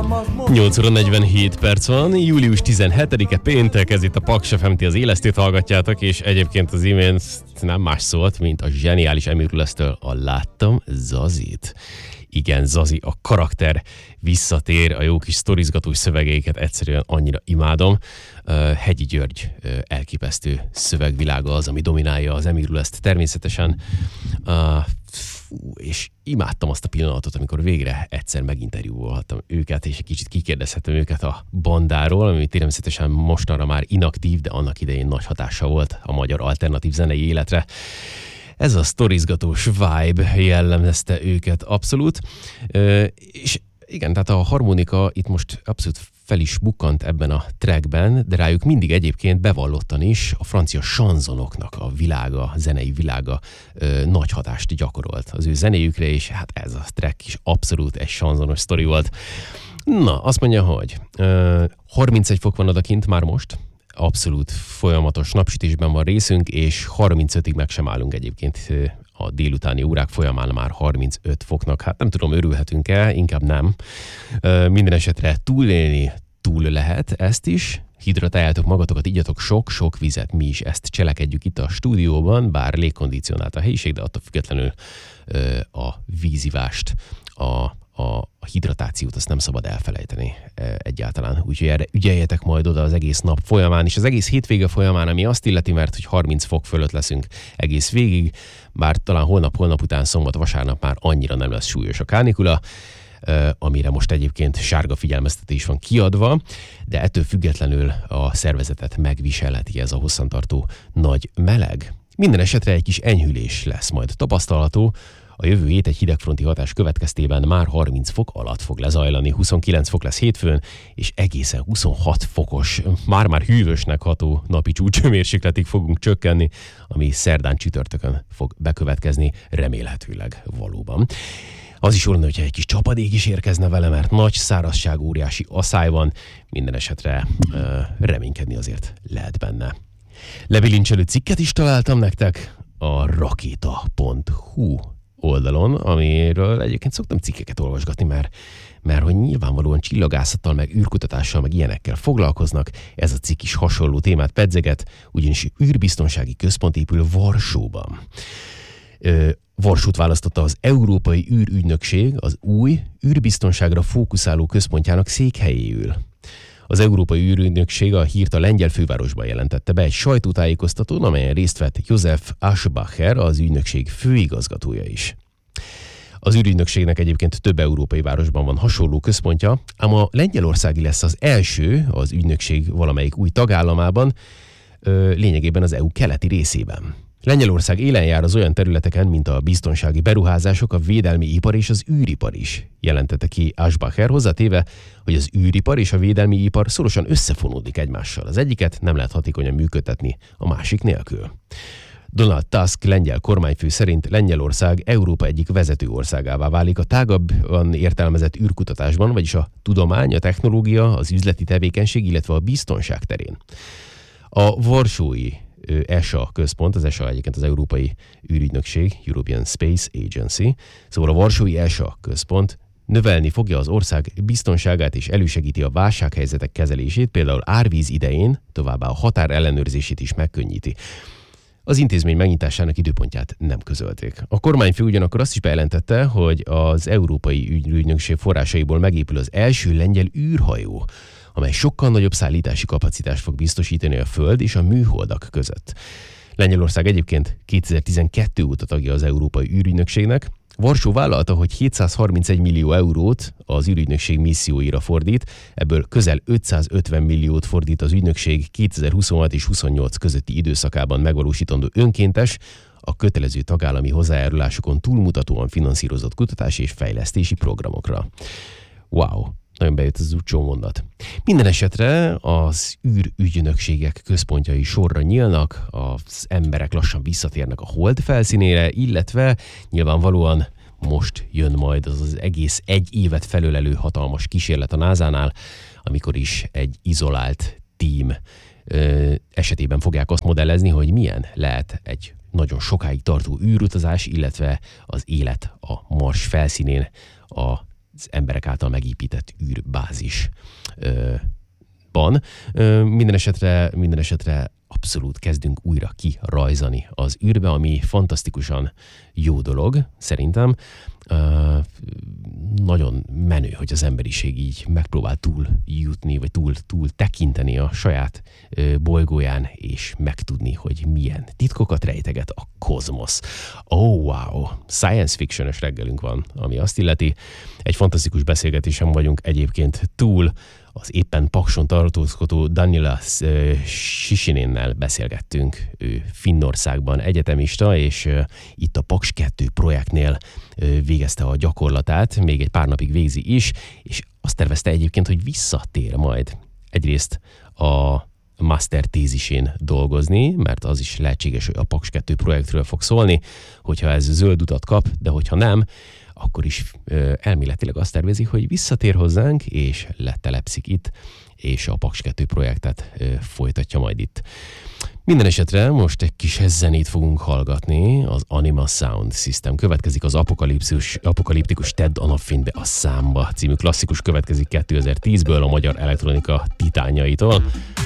8 óra 47 perc van, július 17-e péntek, ez itt a Paks FM-t, az élesztét hallgatjátok, és egyébként az imént nem más szólt, mint a zseniális Emirulesztől a Láttam Zazit. Igen, Zazi, a karakter visszatér, a jó kis sztorizgatós szövegeiket egyszerűen annyira imádom. Hegyi György elképesztő szövegvilága az, ami dominálja az Emiruleszt természetesen. És imádtam azt a pillanatot, amikor végre egyszer meginterjúolhattam őket, és egy kicsit kikérdezhettem őket a bandáról, ami természetesen mostanra már inaktív, de annak idején nagy hatása volt a magyar alternatív zenei életre. Ez a sztorizgatós vibe jellemezte őket abszolút, és igen, tehát a harmonika itt most abszolút fel is bukkant ebben a trackben, de rájuk mindig egyébként bevallottan is a francia sanzonoknak a világa, a zenei világa nagy hatást gyakorolt az ő zenéjükre, és hát ez a track is abszolút egy sanzonos sztori volt. Na, azt mondja, hogy 31 fok van odakint már most, abszolút folyamatos napsütésben van részünk, és 35-ig meg sem állunk egyébként a délutáni órák folyamán már 35 foknak. Hát nem tudom, örülhetünk-e, inkább nem. Minden esetre túlélni túl lehet ezt is. Hidratáljátok magatokat, igyatok sok-sok vizet. Mi is ezt cselekedjük itt a stúdióban, bár légkondicionált a helyiség, de attól függetlenül a vízivást, a hidratációt azt nem szabad elfelejteni egyáltalán. Úgyhogy erre ügyeljetek majd oda az egész nap folyamán, és az egész hétvége folyamán, ami azt illeti, mert hogy 30 fok fölött leszünk egész végig, bár talán holnap után, szombat, vasárnap már annyira nem lesz súlyos a kánikula, amire most egyébként sárga figyelmeztetés van kiadva, de ettől függetlenül a szervezetet megviselheti ez a hosszantartó nagy meleg. Minden esetre egy kis enyhülés lesz majd tapasztalható. A jövő hét egy hidegfronti hatás következtében már 30 fok alatt fog lezajlani, 29 fok lesz hétfőn, és egészen 26 fokos, már hűvösnek ható napi csúcsmérsékletig fogunk csökkenni, ami szerdán csütörtökön fog bekövetkezni, remélhetőleg valóban. Az is olyan, hogyha egy kis csapadék is érkezne vele, mert nagy szárazság, óriási aszály van, minden esetre reménykedni azért lehet benne. Lebilincselő cikket is találtam nektek a rakéta.hu oldalon, amiről egyébként szoktam cikkeket olvasgatni, mert hogy nyilvánvalóan csillagászattal, meg űrkutatással, meg ilyenekkel foglalkoznak. Ez a cikk is hasonló témát pedzeget, ugyanis űrbiztonsági központ épül Varsóban. Varsót választotta az Európai űrügynökség az új űrbiztonságra fókuszáló központjának székhelyéül. Az Európai űrügynökség a hírt a lengyel fővárosban jelentette be egy sajtótájékoztatón, amelyen részt vett József Aschbacher, az ügynökség főigazgatója is. Az űrügynökségnek egyébként több európai városban van hasonló központja, ám a lengyelországi lesz az első az ügynökség valamelyik új tagállamában, lényegében az EU keleti részében. Lengyelország élen jár az olyan területeken, mint a biztonsági beruházások, a védelmi ipar és az űripar is, jelentette ki Aschbacher, hozzátéve, hogy az űripar és a védelmi ipar szorosan összefonódik egymással. Az egyiket nem lehet hatékonyan működtetni a másik nélkül. Donald Tusk lengyel kormányfő szerint Lengyelország Európa egyik vezető országává válik a tágabban értelmezett űrkutatásban, vagyis a tudomány, a technológia, az üzleti tevékenység, illetve a biztonság terén. A varsói ESA központ, az ESA egyébként az Európai űrügynökség, European Space Agency, szóval a varsói ESA központ növelni fogja az ország biztonságát és elősegíti a válsághelyzetek kezelését, például árvíz idején, továbbá a határ ellenőrzését is megkönnyíti. Az intézmény megnyitásának időpontját nem közölték. A kormányfő ugyanakkor azt is bejelentette, hogy az Európai űrügynökség forrásaiból megépül az első lengyel űrhajó, amely sokkal nagyobb szállítási kapacitást fog biztosítani a Föld és a műholdak között. Lengyelország egyébként 2012 óta tagja az Európai űrügynökségnek. Varsó vállalta, hogy 731 millió eurót az űrügynökség misszióira fordít, ebből közel 550 milliót fordít az ügynökség 2026 és 28 közötti időszakában megvalósítandó önkéntes, a kötelező tagállami hozzájárulásokon túlmutatóan finanszírozott kutatási és fejlesztési programokra. Wow! Nagyon bejött az utcsó mondat. Minden esetre az űrügynökségek központjai sorra nyílnak, az emberek lassan visszatérnek a hold felszínére, illetve nyilvánvalóan most jön majd az egész egy évet felölelő hatalmas kísérlet a NASA-nál, amikor is egy izolált tím esetében fogják azt modellezni, hogy milyen lehet egy nagyon sokáig tartó űrutazás, illetve az élet a Mars felszínén a emberek által megépített űrbázis minden esetre abszolút kezdünk újra kirajzani az űrbe, ami fantasztikusan jó dolog, szerintem. Nagyon menő, hogy az emberiség így megpróbál túl jutni, vagy túl tekinteni a saját bolygóján, és megtudni, hogy milyen titkokat rejteget a kozmosz. Oh, wow! Science fiction-ös reggelünk van, ami azt illeti. Egy fantasztikus beszélgetésen vagyunk egyébként túl. Az éppen Pakson tartózkodó Daniela Sisinénnel beszélgettünk. Ő Finnországban egyetemista, és itt a Paks 2 projektnél végezte a gyakorlatát, még egy pár napig végzi is, és azt tervezte egyébként, hogy visszatér majd egyrészt a master tézisén dolgozni, mert az is lehetséges, hogy a Paks 2 projektről fog szólni, hogyha ez zöld utat kap, de hogyha nem, akkor is elméletileg azt tervezi, hogy visszatér hozzánk, és letelepszik itt, és a Paks 2 projektet folytatja majd itt. Minden esetre most egy kis zenét fogunk hallgatni, az Anima Sound System. Következik az apokaliptikus Tedd a napfénybe a számba című klasszikus, következik 2010-ből a magyar elektronika titánjaitól.